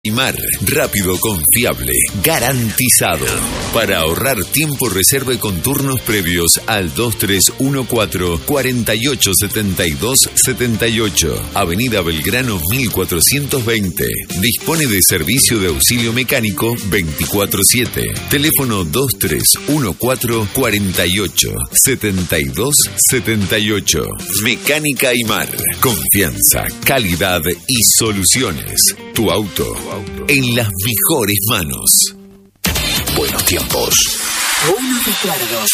Aymar, rápido, confiable, garantizado. Para ahorrar tiempo, reserve con turnos previos al 2314-487278. Avenida Belgrano 1420. Dispone de servicio de auxilio mecánico 24/7. Teléfono 2314-487278. Mecánica Aymar. Confianza, calidad y soluciones. Tu auto en las mejores manos. Buenos tiempos. Buenos recuerdos.